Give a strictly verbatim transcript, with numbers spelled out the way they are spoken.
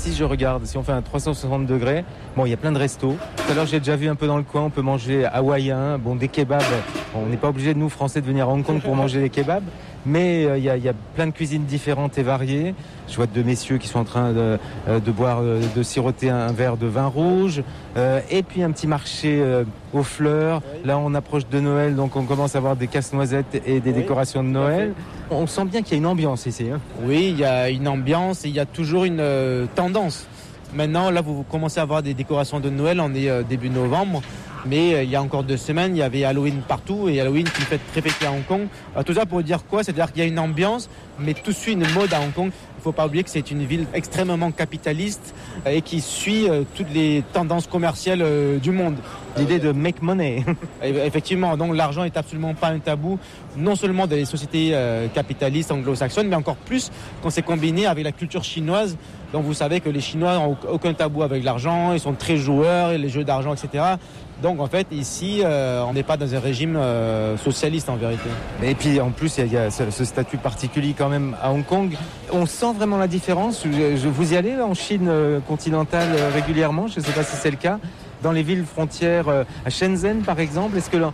si je regarde, si on fait un trois cent soixante degrés, bon, il y a plein de restos. Tout à l'heure, j'ai déjà vu un peu dans le coin, on peut manger hawaïen, bon, des kebabs. On n'est pas obligé, nous, Français, de venir à Hong Kong pour manger des kebabs. Mais il euh, y, y a plein de cuisines différentes et variées. Je vois deux messieurs qui sont en train de, euh, de boire, euh, de siroter un verre de vin rouge. Euh, et puis un petit marché euh, aux fleurs. Là, on approche de Noël, donc on commence à avoir des casse-noisettes et des oui, décorations de Noël. On sent bien qu'il y a une ambiance ici. Hein. Oui, il y a une ambiance et il y a toujours une euh, tendance. Maintenant, là, vous commencez à avoir des décorations de Noël. On est euh, début novembre. Mais euh, il y a encore deux semaines, il y avait Halloween partout et Halloween qui fait très fêter à Hong Kong. Alors, tout ça pour dire quoi ? C'est-à-dire qu'il y a une ambiance, mais tout suit une mode à Hong Kong. Il ne faut pas oublier que c'est une ville extrêmement capitaliste et qui suit euh, toutes les tendances commerciales euh, du monde. L'idée de make money. Effectivement, donc l'argent n'est absolument pas un tabou, non seulement dans les sociétés euh, capitalistes anglo-saxonnes, mais encore plus quand c'est combiné avec la culture chinoise. Donc vous savez que les Chinois n'ont aucun tabou avec l'argent, ils sont très joueurs, les jeux d'argent, et cetera. Donc en fait, ici, euh, on n'est pas dans un régime euh, socialiste en vérité. Et puis en plus, il y, y a ce, ce statut particulier quand même à Hong Kong. On sent vraiment la différence. Je, je, vous y allez en Chine euh, continentale euh, régulièrement, je ne sais pas si c'est le cas. Dans les villes frontières, euh, à Shenzhen par exemple, est-ce que